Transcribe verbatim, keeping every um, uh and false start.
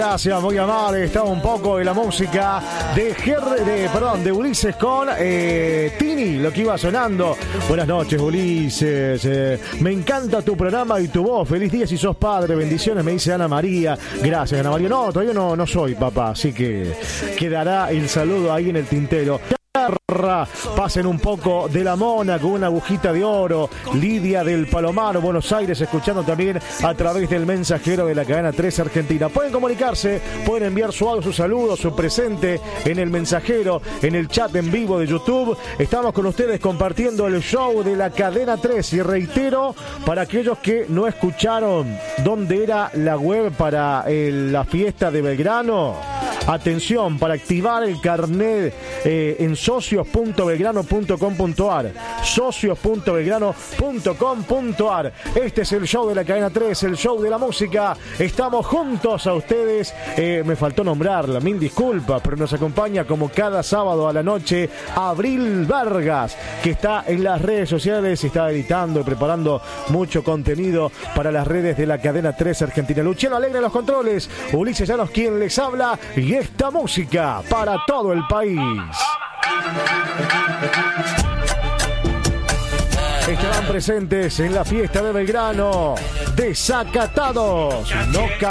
Gracias, muy amable. Estaba un poco de la música de, Ger de, perdón, de Ulises con eh, Tini, lo que iba sonando. Buenas noches, Ulises. Eh, me encanta tu programa y tu voz. Feliz día si sos padre. Bendiciones, me dice Ana María. Gracias, Ana María. No, todavía no, no soy papá, así que quedará el saludo ahí en el tintero. Pasen un poco de la mona con una agujita de oro. Lidia del Palomar, Buenos Aires, escuchando también a través del mensajero de la cadena tres Argentina. Pueden comunicarse, pueden enviar su audio, su saludo, su presente en el mensajero, en el chat en vivo de YouTube. Estamos con ustedes compartiendo el show de la cadena tres. Y reitero, para aquellos que no escucharon dónde era la web para el, la fiesta de Belgrano, atención, para activar el carnet eh, en socios punto belgrano punto com punto ar, socios punto belgrano punto com punto ar. Este es el show de la cadena tres, el show de la música. Estamos juntos a ustedes. Eh, me faltó nombrarla, mil disculpas, pero nos acompaña como cada sábado a la noche Abril Vargas, que está en las redes sociales, está editando y preparando mucho contenido para las redes de la cadena tres Argentina. Luciano Alegre en los controles, Ulises Llanos quien les habla, y esta música para todo el país. Estarán presentes en la fiesta de Belgrano, Desacatados. No